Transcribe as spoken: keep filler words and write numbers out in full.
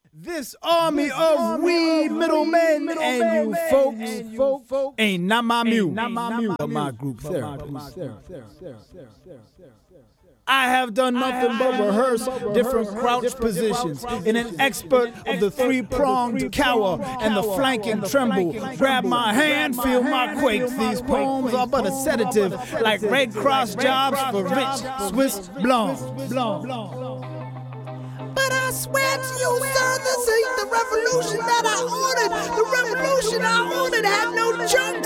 This army of weed middlemen and you folks ain't not my mule, but my group therapist. I have done nothing but rehearse different crouch positions in an expert of the three-pronged cower and the flanking tremble. Grab my hand, feel my quakes. These poems are but a sedative, like Red Cross jobs for rich Swiss blondes. But I swear to you, sir, this ain't the revolution that I ordered. The revolution I ordered had no chunks.